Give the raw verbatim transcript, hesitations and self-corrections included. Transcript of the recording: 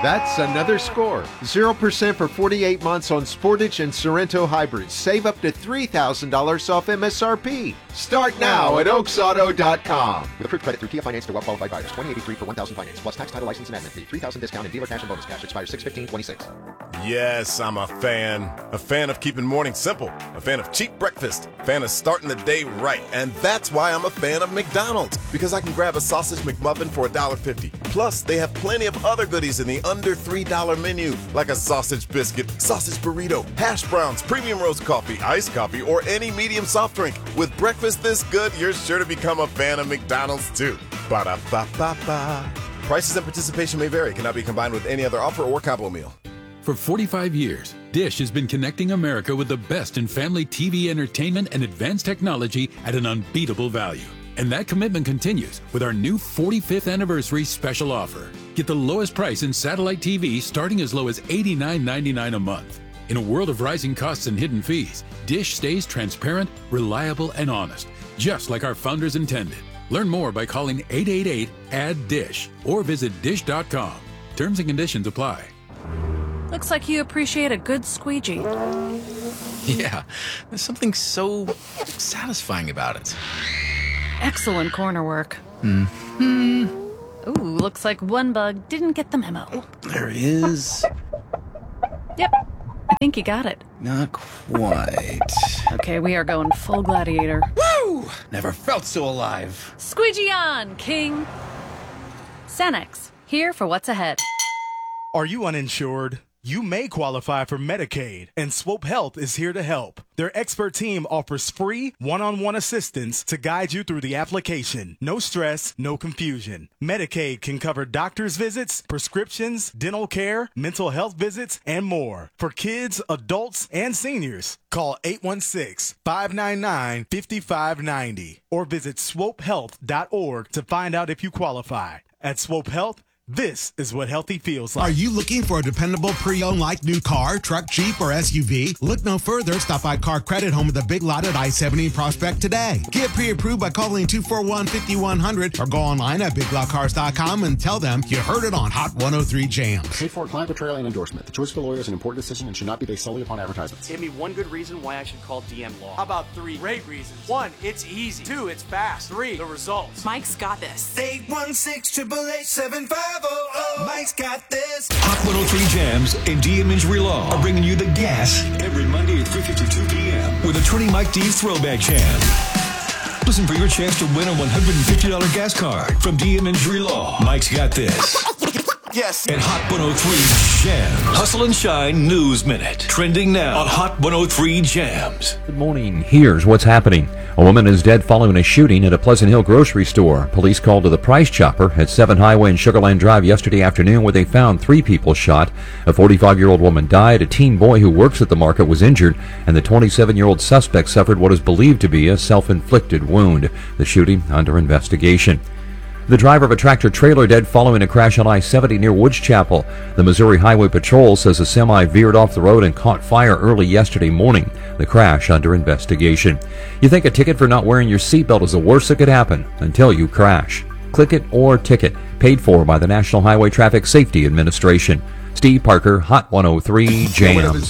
That's another score. zero percent for forty-eight months on Sportage and Sorento hybrids. Save up to three thousand dollars off M S R P. Start now at oaks auto dot com. With approved credit through Kia Finance to well-qualified buyers. twenty eighty-three for one thousand finance, plus tax, title, license, and admin fee. three thousand discount and dealer cash and bonus cash. Expires six fifteen twenty-six. Yes, I'm a fan. A fan of keeping mornings simple. A fan of cheap breakfast. A fan of starting the day right. And that's why I'm a fan of McDonald's. Because I can grab a sausage McMuffin for one dollar fifty. Plus, they have plenty of other goodies in the under three dollar menu, like a sausage biscuit, sausage burrito, hash browns, premium roast coffee, iced coffee, or any medium soft drink. With breakfast this good, you're sure to become a fan of McDonald's too. Ba-da-ba-ba-ba. Prices and participation may vary. Cannot be combined with any other offer or combo meal. For forty-five years, Dish has been connecting America with the best in family T V entertainment and advanced technology at an unbeatable value. And that commitment continues with our new forty-fifth anniversary special offer. Get the lowest price in satellite T V starting as low as eighty-nine ninety-nine a month. In a world of rising costs and hidden fees, Dish stays transparent, reliable, and honest, just like our founders intended. Learn more by calling eight eight eight, A D D I S H or visit dish dot com. Terms and conditions apply. Looks like you appreciate a good squeegee. Yeah, there's something so satisfying about it. Excellent corner work. Hmm. Ooh, looks like one bug didn't get the memo. Oh, there is. Yep, I think you got it. Not quite. Okay, we are going full gladiator. Woo! Never felt so alive. Squeegee on, King. Cenex, here for what's ahead. Are you uninsured? You may qualify for Medicaid, and Swope Health is here to help. Their expert team offers free one-on-one assistance to guide you through the application. No stress, no confusion. Medicaid can cover doctor's visits, prescriptions, dental care, mental health visits, and more. For kids, adults, and seniors, call eight one six, five nine nine, five five nine zero or visit swope health dot org to find out if you qualify. At Swope Health, this is what healthy feels like. Are you looking for a dependable pre-owned like new car, truck, Jeep, or S U V? Look no further. Stop by Car Credit Home at the Big Lot at I seventy Prospect today. Get pre-approved by calling two four one, five one zero zero or go online at big lot cars dot com and tell them you heard it on Hot one oh three Jams. Paid for client portrayal and endorsement. The choice of the lawyer is an important decision and should not be based solely upon advertisements. Give me one good reason why I should call D M Law. How about three great reasons? One, it's easy. Two, it's fast. Three, the results. Mike's got this. eight one six, eight eight eight, seven five zero zero. Mike's got this. Hot one oh three Jams and D M Injury Law are bringing you the gas every Monday at three fifty-two p.m. with Attorney Mike D's Throwback Jam. Listen for your chance to win a one hundred fifty dollars gas card from D M Injury Law. Mike's got this. Yes. And Hot one oh three Jams. Hustle and Shine News Minute. Trending now on Hot one oh three Jams. Good morning. Here's what's happening. A woman is dead following a shooting at a Pleasant Hill grocery store. Police called to the Price Chopper at seven Highway and Sugarland Drive yesterday afternoon where they found three people shot. A forty-five-year-old woman died, a teen boy who works at the market was injured, and the twenty-seven-year-old suspect suffered what is believed to be a self-inflicted wound. The shooting under investigation. The driver of a tractor-trailer dead following a crash on I seventy near Woods Chapel. The Missouri Highway Patrol says a semi veered off the road and caught fire early yesterday morning. The crash under investigation. You think a ticket for not wearing your seatbelt is the worst that could happen until you crash. Click it or ticket. Paid for by the National Highway Traffic Safety Administration. Steve Parker, Hot one oh three Jams.